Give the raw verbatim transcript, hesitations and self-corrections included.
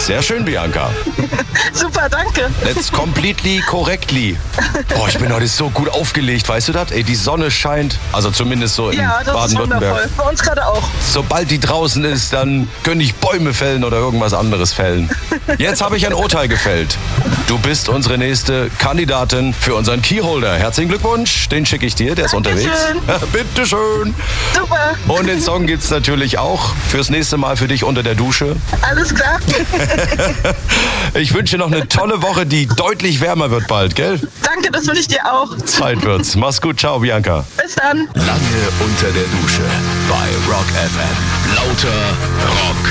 Sehr schön, Bianca. Super, danke. That's completely correctly. Boah, ich bin heute so gut aufgelegt, weißt du das? Ey, die Sonne scheint, also zumindest so in Ja, das ist Baden-Württemberg. wundervoll. Bei uns gerade auch. Sobald die draußen ist, dann könnte ich Bäume fällen oder irgendwas anderes fällen. Jetzt habe ich ein Urteil gefällt. Du bist unsere nächste Kandidatin für unseren Keyholder. Herzlichen Glückwunsch, den schicke ich dir, der ist Dankeschön. unterwegs. Bitteschön. Super. Und den Song gibt's natürlich auch fürs nächste Mal für dich unter der Dusche. Alles klar. Ich wünsche dir noch eine tolle Woche, die deutlich wärmer wird bald, gell? Danke, das wünsche ich dir auch. Zeit wird's. Mach's gut. Ciao, Bianca. Bis dann. Lange unter der Dusche bei Rock F M. Lauter Rock.